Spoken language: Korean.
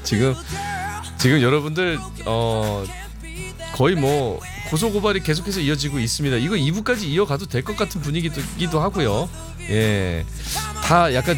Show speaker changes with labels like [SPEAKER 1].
[SPEAKER 1] 지금 여러분들 거의 뭐 고소 고발이 계속해서 이어지고 있습니다. 이거 2부까지 이어가도 될 것 같은 분위기도 하고요. 예, 다 약간